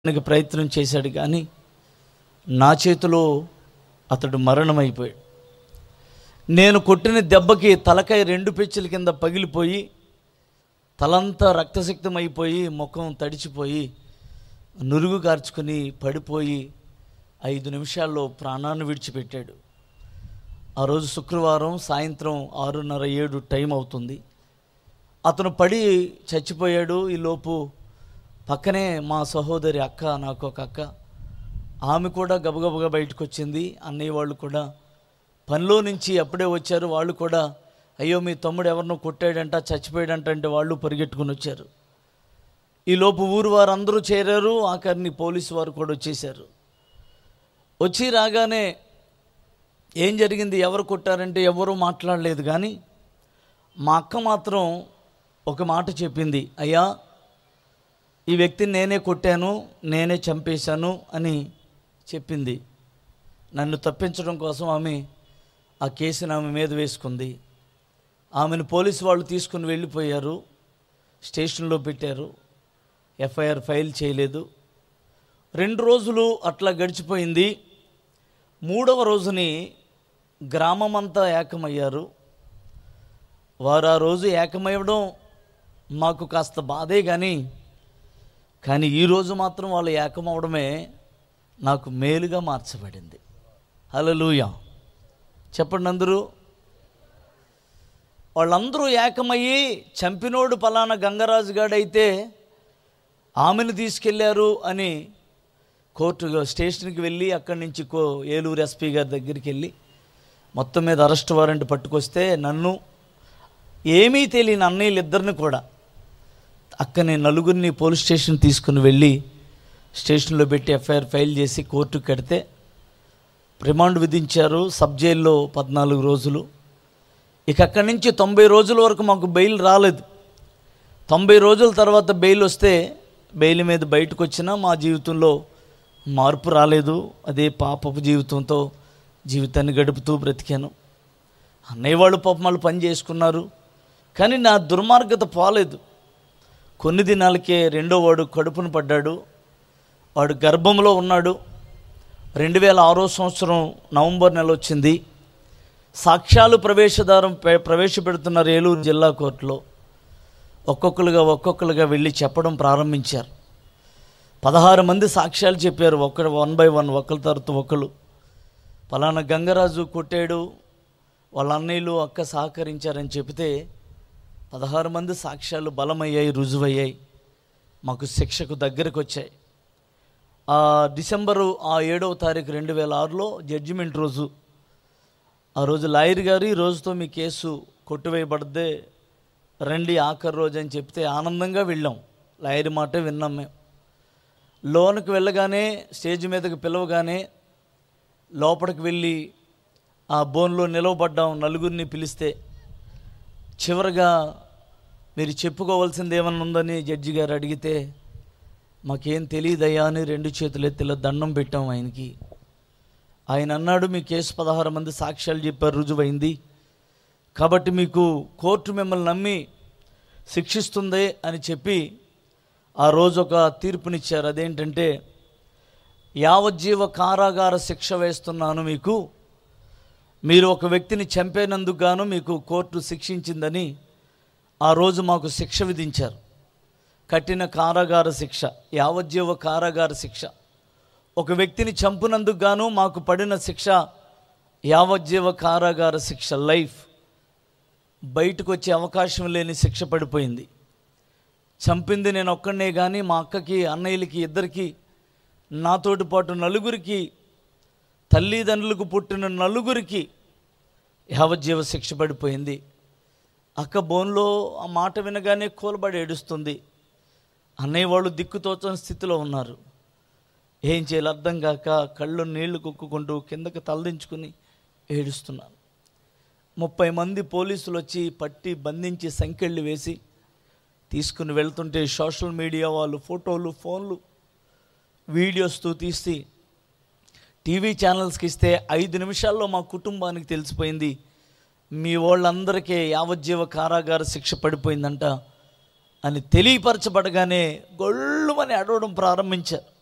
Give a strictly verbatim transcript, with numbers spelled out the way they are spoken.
దానికి ప్రయత్నం చేశాడు, కానీ నా చేతిలో అతడు మరణమైపోయాడు. నేను కొట్టిన దెబ్బకి తలకాయ రెండు పెచ్చుల కింద పగిలిపోయి తలంతా రక్తసిక్తమైపోయి ముఖం తడిచిపోయి నురుగు కార్చుకుని పడిపోయి ఐదు నిమిషాల్లో ప్రాణాన్ని విడిచిపెట్టాడు. ఆ రోజు శుక్రవారం సాయంత్రం ఆరున్నర ఏడు టైం అవుతుంది. అతను పడి చచ్చిపోయాడు. ఈలోపు పక్కనే మా సహోదరి అక్క, నాకు ఒక అక్క, ఆమె కూడా గబగబగా బయటకు వచ్చింది. అన్నయ్య వాళ్ళు కూడా పనిలో నుంచి అప్పుడే వచ్చారు. వాళ్ళు కూడా అయ్యో మీ తమ్ముడు ఎవరినో కొట్టాడంట, చచ్చిపోయాడంట అంటే వాళ్ళు పరిగెట్టుకుని వచ్చారు. ఈలోపు ఊరు వారు అందరూ చేరారు. ఆఖరిని పోలీసు వారు కూడా వచ్చేసారు. వచ్చి రాగానే ఏం జరిగింది, ఎవరు కొట్టారంటే ఎవరూ మాట్లాడలేదు. కానీ మా అక్క మాత్రం ఒక మాట చెప్పింది, అయ్యా ఈ వ్యక్తిని నేనే కొట్టాను, నేనే చంపేశాను అని చెప్పింది. నన్ను తప్పించడం కోసం ఆమె ఆ కేసుని ఆమె మీద వేసుకుంది. ఆమెను పోలీసు వాళ్ళు తీసుకుని వెళ్ళిపోయారు, స్టేషన్లో పెట్టారు. ఎఫ్ఐఆర్ ఫైల్ చేయలేదు. రెండు రోజులు అట్లా గడిచిపోయింది. మూడవ రోజుని గ్రామం అంతా ఏకమయ్యారు. వారు ఆ రోజు ఏకమవ్వడం మాకు కాస్త బాధే, కానీ కానీ ఈరోజు మాత్రం వాళ్ళు ఏకమవడమే నాకు మేలుగా మార్చబడింది. హల్లెలూయా చెప్పండి అందరూ. వాళ్ళందరూ ఏకమయ్యి చంపినోడు పలానా గంగరాజు గాడైతే ఆమెను తీసుకెళ్లారు అని కోర్టు స్టేషన్కి వెళ్ళి అక్కడి నుంచి కో ఏలూరు ఎస్పీ గారి దగ్గరికి వెళ్ళి మొత్తం మీద అరెస్ట్ వారెంట్ పట్టుకొస్తే నన్ను ఏమీ తెలియని అన్నయ్యలు ఇద్దరిని కూడా అక్కని నలుగురిని పోలీస్ స్టేషన్ తీసుకుని వెళ్ళి స్టేషన్లో పెట్టి ఎఫ్ఐఆర్ ఫైల్ చేసి కోర్టుకు కడితే రిమాండ్ విధించారు. సబ్ జైల్లో పద్నాలుగు రోజులు. ఇక అక్కడి నుంచి తొంభై రోజుల వరకు మాకు బెయిల్ రాలేదు. తొంభై రోజుల తర్వాత బెయిల్ వస్తే బెయిల్ మీద బయటకు వచ్చినా మా జీవితంలో మార్పు రాలేదు. అదే పాపపు జీవితంతో జీవితాన్ని గడుపుతూ బ్రతికాను. అన్నయ్య వాళ్ళు పాపం వాళ్ళు పని చేసుకున్నారు, కానీ నా దుర్మార్గత పోలేదు. కొన్ని దినాలకే రెండో వాడు కడుపును పడ్డాడు. వాడు గర్భంలో ఉన్నాడు. రెండు వేల ఆరో సంవత్సరం నవంబర్ నెల వచ్చింది. సాక్ష్యాలు ప్రవేశద్వారం ప్రవేశపెడుతున్నారు ఏలూరు జిల్లా కోర్టులో. ఒక్కొక్కరుగా ఒక్కొక్కరుగా వెళ్ళి చెప్పడం ప్రారంభించారు. పదహారు మంది సాక్ష్యాలు చెప్పారు, ఒక్క వన్ బై వన్, ఒకరి తర్వాత ఒకరు. పలానా గంగరాజు కొట్టాడు, వాళ్ళ అన్నయ్యలు అక్క సహకరించారని చెబితే పదహారు మంది సాక్ష్యాలు బలమయ్యాయి, రుజువయ్యాయి, మాకు శిక్షకు దగ్గరకు వచ్చాయి. ఆ డిసెంబరు ఆ ఏడవ తారీఖు రెండు వేల ఆరులో జడ్జిమెంట్ రోజు. ఆ రోజు లాయర్ గారు ఈ రోజుతో మీ కేసు కొట్టివేయబడ్డే, రండి ఆఖరి రోజు అని చెప్తే ఆనందంగా వెళ్ళాం. లాయర్ మాటే విన్నాం మేము. లోనికి వెళ్ళగానే స్టేజ్ మీదకి పిలవగానే లోపలికి వెళ్ళి ఆ బోన్లో నిలవబడ్డాం. నలుగురిని పిలిస్తే చివరిగా మీరు చెప్పుకోవాల్సింది ఏమన్నా ఉందని జడ్జి గారు అడిగితే మాకేం తెలియదయ్యా అని రెండు చేతులు ఎత్తిలా దండం పెట్టాం ఆయనకి. ఆయన అన్నాడు, మీ కేసు పదహారు మంది సాక్ష్యాలు చెప్పారు, రుజువైంది, కాబట్టి మీకు కోర్టు మిమ్మల్ని నమ్మి శిక్షిస్తుంది అని చెప్పి ఆ రోజు ఒక తీర్పునిచ్చారు. అదేంటంటే యావజ్జీవ కారాగార శిక్ష వేస్తున్నాను మీకు, మీరు ఒక వ్యక్తిని చంపేనందుకు గాను మీకు కోర్టు శిక్షించిందని ఆ రోజు మాకు శిక్ష విధించారు. కఠిన కారాగార శిక్ష, యావజ్జీవ కారాగార శిక్ష. ఒక వ్యక్తిని చంపినందుకు గాను మాకు పడిన శిక్ష యావజ్జీవ కారాగార శిక్ష, లైఫ్. బయటకు వచ్చే అవకాశం లేని శిక్ష పడిపోయింది. చంపింది నేను ఒక్కడనే, కానీ మా అక్కకి, అన్నయ్యలకి ఇద్దరికి, నాతోటి పాటు నలుగురికి, తల్లిదండ్రులకు పుట్టిన నలుగురికి యావజ్జీవ శిక్ష పడిపోయింది. అక్క బోన్లో ఆ మాట వినగానే కూలబడి ఏడుస్తుంది. అన్నయ్య వాళ్ళు దిక్కుతోచని స్థితిలో ఉన్నారు. ఏం చేయాలి అర్థం కాక కళ్ళు నీళ్లు కుక్కుకుంటూ కిందకి తలదించుకుని ఏడుస్తున్నాను. ముప్పై మంది పోలీసులు వచ్చి పట్టి బంధించి సంకెళ్ళు వేసి తీసుకుని వెళ్తుంటే సోషల్ మీడియా వాళ్ళు ఫోటోలు, ఫోన్లు, వీడియోస్తో తీసి టీవీ ఛానల్స్కి ఇస్తే ఐదు నిమిషాల్లో మా కుటుంబానికి తెలిసిపోయింది, మీ వాళ్ళందరికీ యావజ్జీవ కారాగార శిక్ష పడిపోయిందంట అని తెలియపరచబడగానే గొళ్ళుమని అడవడం ప్రారంభించారు.